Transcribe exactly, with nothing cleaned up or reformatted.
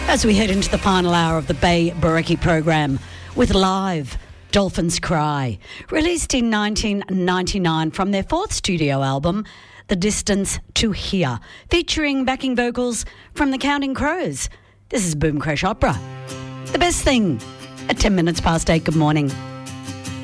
As we head into the final hour of the Bay Bareki program with Live, Dolphins Cry, released in nineteen ninety-nine from their fourth studio album, The Distance to Here, featuring backing vocals from the Counting Crows. This is Boom Crash Opera. The best thing at ten minutes past eight. Good morning.